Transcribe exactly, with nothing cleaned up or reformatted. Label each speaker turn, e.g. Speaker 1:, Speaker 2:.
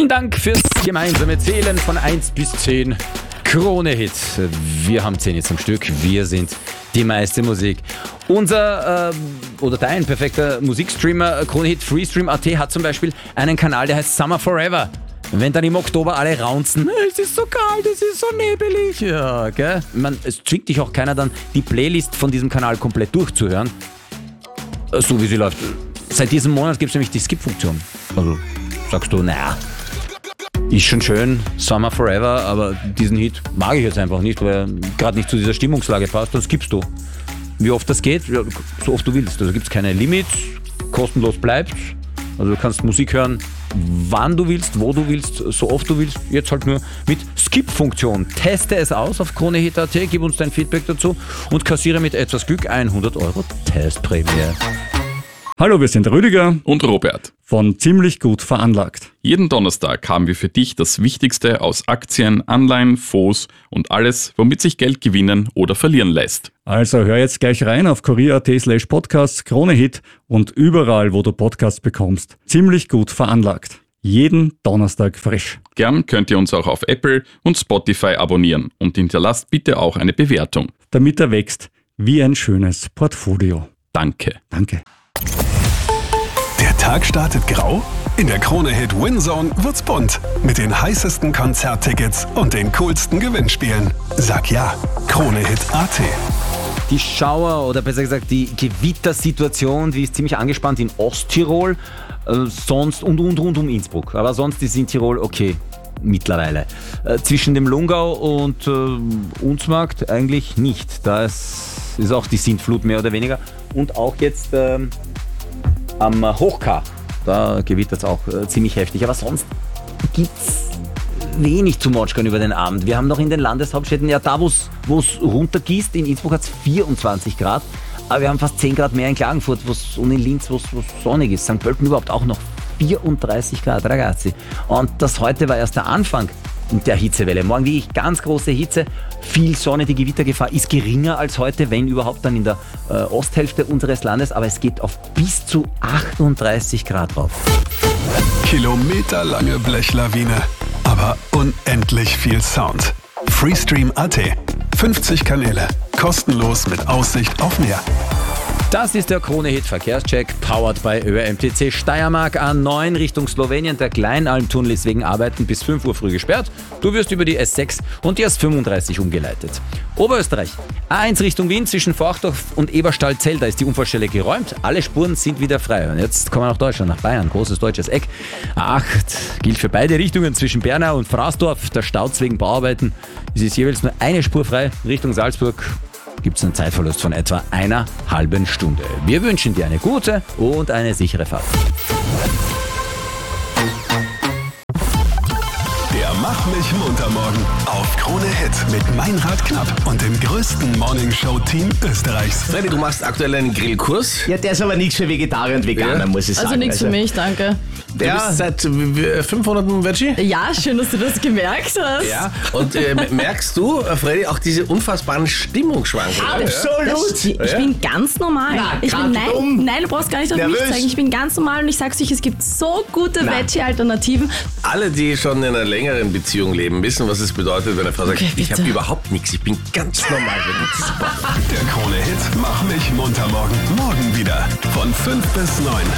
Speaker 1: Dank fürs gemeinsame Zählen von eins bis zehn. Krone-Hit. Wir haben zehn jetzt am Stück. Wir sind die meiste Musik. Unser, äh, oder dein perfekter Musikstreamer, Krone-Hit Freestream Punkt at hat zum Beispiel einen Kanal, der heißt Summer Forever. Wenn dann im Oktober alle raunzen, es ist so kalt, es ist so nebelig. Ja, gell? Man, es zwingt dich auch keiner dann, die Playlist von diesem Kanal komplett durchzuhören. So wie sie läuft. Seit diesem Monat gibt es nämlich die Skip-Funktion. Also sagst du, naja, ist schon schön, Summer Forever, aber diesen Hit mag ich jetzt einfach nicht, weil er gerade nicht zu dieser Stimmungslage passt. Dann skippst du. Wie oft das geht? Ja, so oft du willst. Also gibt es keine Limits, kostenlos bleibt. Also du kannst Musik hören, wann du willst, wo du willst, so oft du willst. Jetzt halt nur mit Skip-Funktion. Teste es aus auf Krone-Hit Punkt at, gib uns dein Feedback dazu und kassiere mit etwas Glück hundert Euro Testprämie.
Speaker 2: Hallo, wir sind Rüdiger
Speaker 3: und Robert
Speaker 2: von Ziemlich gut veranlagt.
Speaker 3: Jeden Donnerstag haben wir für dich das Wichtigste aus Aktien, Anleihen, Fonds und alles, womit sich Geld gewinnen oder verlieren lässt.
Speaker 2: Also hör jetzt gleich rein auf kurier Punkt at slash podcasts, Krone-Hit und überall, wo du Podcasts bekommst. Ziemlich gut veranlagt. Jeden Donnerstag frisch.
Speaker 3: Gern könnt ihr uns auch auf Apple und Spotify abonnieren und hinterlasst bitte auch eine Bewertung.
Speaker 2: Damit er wächst wie ein schönes Portfolio.
Speaker 3: Danke.
Speaker 2: Danke.
Speaker 4: Der Tag startet grau? In der Krone-Hit Winzone wird's bunt. Mit den heißesten Konzerttickets und den coolsten Gewinnspielen. Sag ja, Krone-Hit Punkt at.
Speaker 1: Die Schauer oder besser gesagt die Gewittersituation, die ist ziemlich angespannt in Osttirol äh, sonst und, und rund um Innsbruck. Aber sonst ist in Tirol okay, mittlerweile. Äh, zwischen dem Lungau und äh, Unsmarkt eigentlich nicht. Da ist, ist auch die Sintflut mehr oder weniger. Und auch jetzt äh, am Hochkar, da gewittert es auch äh, ziemlich heftig. Aber sonst gibt es wenig zu motschkern über den Abend. Wir haben noch in den Landeshauptstädten, ja da wo es runtergießt, in Innsbruck hat es vierundzwanzig Grad, aber wir haben fast zehn Grad mehr in Klagenfurt wo's, und in Linz, wo es sonnig ist. Sankt Pölten überhaupt auch noch vierunddreißig Grad, ragazzi. Und das heute war erst der Anfang der Hitzewelle. Morgen wirklich ganz große Hitze, viel Sonne, die Gewittergefahr ist geringer als heute, wenn überhaupt dann in der äh, Osthälfte unseres Landes, aber es geht auf bis zu achtunddreißig Grad rauf.
Speaker 4: Kilometerlange Blechlawine, aber unendlich viel Sound. Freestream Punkt at. fünfzig Kanäle, kostenlos mit Aussicht auf Meer.
Speaker 1: Das ist der Krone-Hit Verkehrscheck, powered by Ö M T C Steiermark A neun Richtung Slowenien. Der Kleinalmtunnel ist wegen Arbeiten bis fünf Uhr früh gesperrt. Du wirst über die S sechs und die S fünfunddreißig umgeleitet. Oberösterreich, A eins Richtung Wien zwischen Forchdorf und Eberstadt-Zell, da ist die Unfallstelle geräumt. Alle Spuren sind wieder frei. Und jetzt kommen wir nach Deutschland, nach Bayern, großes deutsches Eck. A acht gilt für beide Richtungen zwischen Bernau und Fraßdorf. Der Stau wegen Bauarbeiten. Es ist jeweils nur eine Spur frei Richtung Salzburg. Gibt es einen Zeitverlust von etwa einer halben Stunde. Wir wünschen dir eine gute und eine sichere Fahrt.
Speaker 4: Der Mach mich munter morgen auf Krone Hit mit Meinrad Knapp und dem größten Morningshow-Team Österreichs.
Speaker 5: Freddy, du machst aktuell einen Grillkurs.
Speaker 6: Ja, der ist aber nichts für Vegetarier und Veganer,
Speaker 5: Ja.
Speaker 6: muss ich sagen.
Speaker 7: Also nichts für mich, danke.
Speaker 5: Du
Speaker 6: Ja.
Speaker 5: bist seit äh, fünf Monaten Veggie.
Speaker 7: Ja, schön, dass du das gemerkt hast.
Speaker 5: Ja. Und äh, merkst du, äh, Freddy, auch diese unfassbaren Stimmungsschwankungen?
Speaker 6: Absolut.
Speaker 7: Das, ich bin ganz normal.
Speaker 6: Na,
Speaker 7: ich bin,
Speaker 6: grad
Speaker 7: nein,
Speaker 6: dumm.
Speaker 7: nein, du brauchst gar nicht auf
Speaker 6: Nervös.
Speaker 7: mich zeigen. Ich bin ganz normal und ich sag's euch, es gibt so gute Veggie-Alternativen.
Speaker 5: Alle, die schon in einer längeren Beziehung leben, wissen, was es bedeutet, wenn eine Frau sagt,
Speaker 7: Okay,
Speaker 5: ich
Speaker 7: bitte.
Speaker 5: habe überhaupt nichts, ich bin ganz normal.
Speaker 4: Der Krone Hit Mach mich munter morgen. Morgen wieder von fünf bis neun.